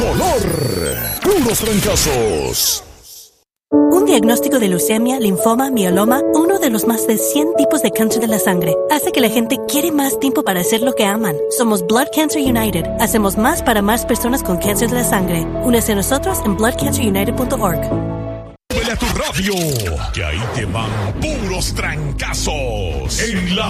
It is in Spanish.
color. Puros trancazos. Un diagnóstico de leucemia, linfoma, mieloma, uno de los más de 100 tipos de cáncer de la sangre, hace que la gente quiere más tiempo para hacer lo que aman. Somos Blood Cancer United. Hacemos más para más personas con cáncer de la sangre. Únese a nosotros en bloodcancerunited.org. Súbele a tu radio, que ahí te van puros trancazos en la